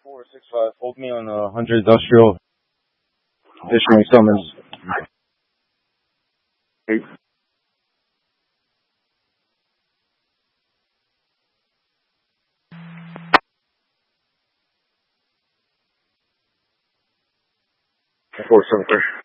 465, hold me on 100 industrial, issuing summons. Hey. 473.